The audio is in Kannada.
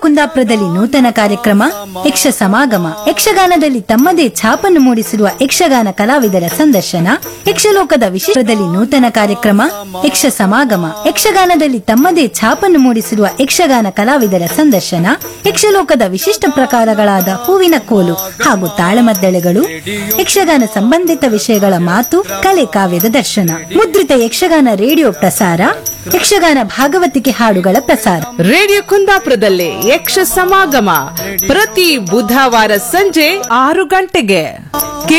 ಕುಂದಾಪುರದಲ್ಲಿ ನೂತನ ಕಾರ್ಯಕ್ರಮ ಯಕ್ಷ ಸಮಾಗಮ ಯಕ್ಷಗಾನದಲ್ಲಿ ತಮ್ಮದೇ ಛಾಪನ್ನು ಮೂಡಿಸಿರುವ ಯಕ್ಷಗಾನ ಕಲಾವಿದರ ಸಂದರ್ಶನ ಯಕ್ಷಲೋಕದ ವಿಶೇಷದಲ್ಲಿ ನೂತನ ಕಾರ್ಯಕ್ರಮ ಯಕ್ಷ ಸಮಾಗಮ ಯಕ್ಷಗಾನದಲ್ಲಿ ತಮ್ಮದೇ ಛಾಪನ್ನು ಮೂಡಿಸಿರುವ ಯಕ್ಷಗಾನ ಕಲಾವಿದರ ಸಂದರ್ಶನ ಯಕ್ಷಲೋಕದ ವಿಶಿಷ್ಟ ಪ್ರಕಾರಗಳಾದ ಹೂವಿನ ಕೋಲು ಹಾಗೂ ತಾಳಮದ್ದಳೆಗಳು ಯಕ್ಷಗಾನ ಸಂಬಂಧಿತ ವಿಷಯಗಳ ಮಾತು ಕಲೆ ಕಾವ್ಯದ ದರ್ಶನ ಮುದ್ರಿತ ಯಕ್ಷಗಾನ ರೇಡಿಯೋ ಪ್ರಸಾರ ಯಕ್ಷಗಾನ ಭಾಗವತಿಕೆ ಹಾಡುಗಳ ಪ್ರಸಾರ ರೇಡಿಯೋ ಕುಂದಾಪುರದಲ್ಲಿ ಯಕ್ಷ ಸಮಾಗಮ ಪ್ರತಿ ಬುಧವಾರ ಸಂಜೆ 6 ಗಂಟೆಗೆ